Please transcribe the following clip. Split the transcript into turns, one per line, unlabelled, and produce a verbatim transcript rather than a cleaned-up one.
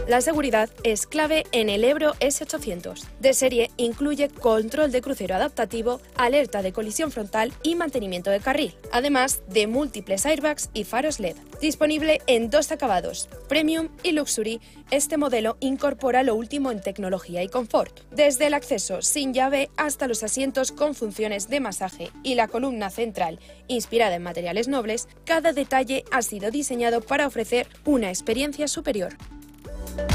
La seguridad es clave en el Ebro ese ochocientos. De serie incluye control de crucero adaptativo, alerta de colisión frontal y mantenimiento de carril, además de múltiples airbags y faros L E D. Disponible en dos acabados, Premium y Luxury, este modelo incorpora lo último en tecnología y confort. Desde el acceso sin llave hasta los asientos con funciones de masaje y la columna central, inspirada en materiales nobles, cada detalle ha sido diseñado para ofrecer una experiencia superior.